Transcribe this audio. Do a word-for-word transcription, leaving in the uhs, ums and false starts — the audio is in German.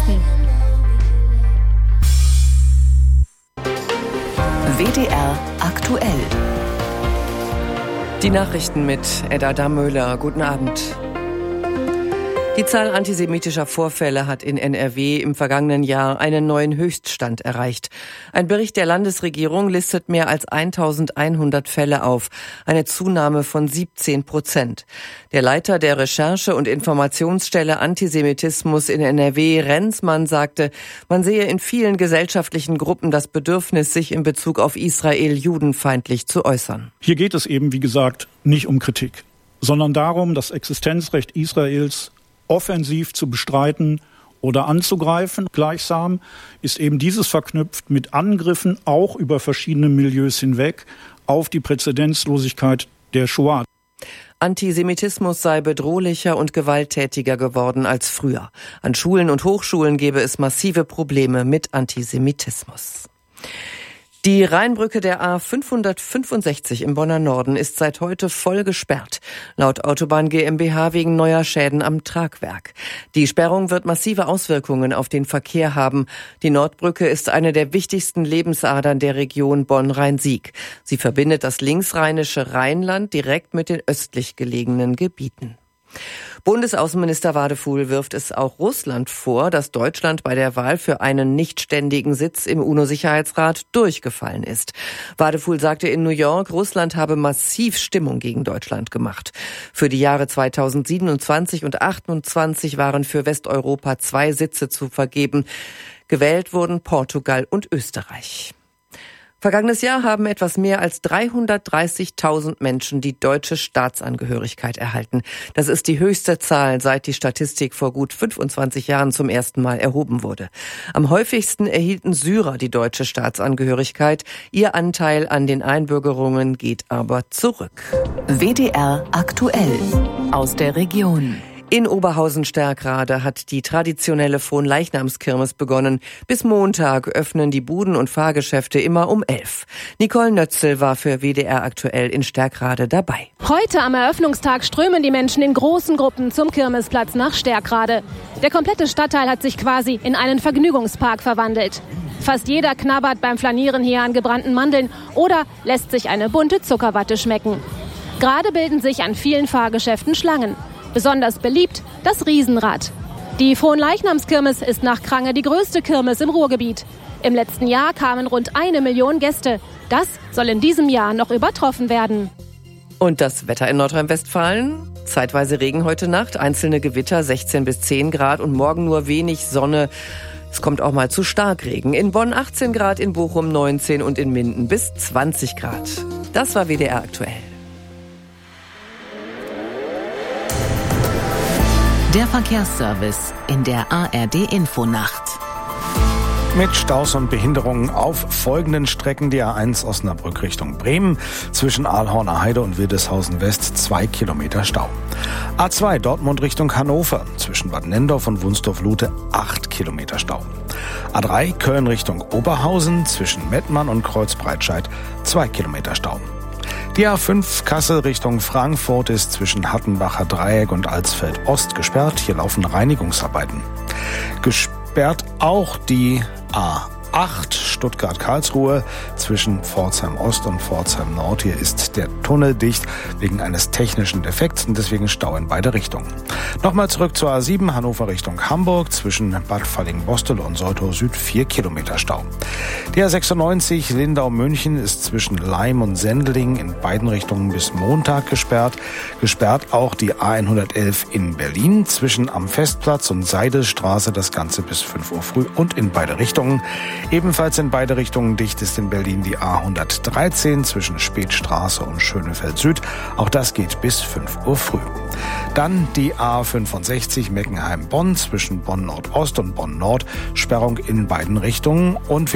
Nachrichten. W D R aktuell. Die Nachrichten mit Edda Dammöhler. Guten Abend. Die Zahl antisemitischer Vorfälle hat in N R W im vergangenen Jahr einen neuen Höchststand erreicht. Ein Bericht der Landesregierung listet mehr als eintausendeinhundert Fälle auf, eine Zunahme von siebzehn Prozent. Der Leiter der Recherche- und Informationsstelle Antisemitismus in N R W, Renzmann, sagte, man sehe in vielen gesellschaftlichen Gruppen das Bedürfnis, sich in Bezug auf Israel judenfeindlich zu äußern. Hier geht es eben, wie gesagt, nicht um Kritik, sondern darum, das Existenzrecht Israels offensiv zu bestreiten oder anzugreifen. Gleichsam ist eben dieses verknüpft mit Angriffen auch über verschiedene Milieus hinweg auf die Präzedenzlosigkeit der Shoah. Antisemitismus sei bedrohlicher und gewalttätiger geworden als früher. An Schulen und Hochschulen gebe es massive Probleme mit Antisemitismus. Die Rheinbrücke der A fünfhundertfünfundsechzig im Bonner Norden ist seit heute voll gesperrt. Laut Autobahn GmbH wegen neuer Schäden am Tragwerk. Die Sperrung wird massive Auswirkungen auf den Verkehr haben. Die Nordbrücke ist eine der wichtigsten Lebensadern der Region Bonn-Rhein-Sieg. Sie verbindet das linksrheinische Rheinland direkt mit den östlich gelegenen Gebieten. Bundesaußenminister Wadefuhl wirft es auch Russland vor, dass Deutschland bei der Wahl für einen nichtständigen Sitz im UNO-Sicherheitsrat durchgefallen ist. Wadefuhl sagte in New York, Russland habe massiv Stimmung gegen Deutschland gemacht. Für die Jahre zweitausendsiebenundzwanzig und achtundzwanzig waren für Westeuropa zwei Sitze zu vergeben. Gewählt wurden Portugal und Österreich. Vergangenes Jahr haben etwas mehr als dreihundertdreißigtausend Menschen die deutsche Staatsangehörigkeit erhalten. Das ist die höchste Zahl, seit die Statistik vor gut fünfundzwanzig Jahren zum ersten Mal erhoben wurde. Am häufigsten erhielten Syrer die deutsche Staatsangehörigkeit. Ihr Anteil an den Einbürgerungen geht aber zurück. W D R aktuell aus der Region. In Oberhausen-Stärkrade hat die traditionelle Fronleichnamskirmes begonnen. Bis Montag öffnen die Buden und Fahrgeschäfte immer um elf. Nicole Nötzel war für W D R aktuell in Stärkrade dabei. Heute am Eröffnungstag strömen die Menschen in großen Gruppen zum Kirmesplatz nach Stärkrade. Der komplette Stadtteil hat sich quasi in einen Vergnügungspark verwandelt. Fast jeder knabbert beim Flanieren hier an gebrannten Mandeln oder lässt sich eine bunte Zuckerwatte schmecken. Gerade bilden sich an vielen Fahrgeschäften Schlangen. Besonders beliebt das Riesenrad. Die Fronleichnamskirmes ist nach Krange die größte Kirmes im Ruhrgebiet. Im letzten Jahr kamen rund eine Million Gäste. Das soll in diesem Jahr noch übertroffen werden. Und das Wetter in Nordrhein-Westfalen? Zeitweise Regen heute Nacht, einzelne Gewitter sechzehn bis zehn Grad und morgen nur wenig Sonne. Es kommt auch mal zu Starkregen. In Bonn achtzehn Grad, in Bochum neunzehn und in Minden bis zwanzig Grad. Das war W D R aktuell. Der Verkehrsservice in der A R D-Infonacht. Mit Staus und Behinderungen auf folgenden Strecken: die A eins Osnabrück Richtung Bremen, zwischen Aalhorner Heide und Wildeshausen West zwei Kilometer Stau. A zwei Dortmund Richtung Hannover, zwischen Bad Nendorf und Wunsdorf-Lute acht Kilometer Stau. A drei Köln Richtung Oberhausen, zwischen Mettmann und Kreuzbreitscheid zwei Kilometer Stau. Die A fünf Kassel Richtung Frankfurt ist zwischen Hattenbacher Dreieck und Alsfeld Ost gesperrt. Hier laufen Reinigungsarbeiten. Gesperrt auch die A acht Stuttgart-Karlsruhe zwischen Pforzheim Ost und Pforzheim Nord. Hier ist der Tunnel dicht wegen eines technischen Defekts und deswegen Stau in beide Richtungen. Nochmal zurück zur A sieben Hannover Richtung Hamburg, zwischen Bad Falling-Bostel und Soltau Süd vier Kilometer Stau. Die A sechsundneunzig Lindau-München ist zwischen Leim und Sendling in beiden Richtungen bis Montag gesperrt. Gesperrt auch die A hundertelf in Berlin, zwischen am Festplatz und Seidelstraße, das Ganze bis fünf Uhr früh und in beide Richtungen. Ebenfalls in beide Richtungen dicht ist in Berlin die A hundertdreizehn zwischen Spätstraße und Schönefeld Süd. Auch das geht bis fünf Uhr früh. Dann die A fünfundsechzig Meckenheim-Bonn zwischen Bonn Nordost und Bonn Nord. Sperrung in beiden Richtungen und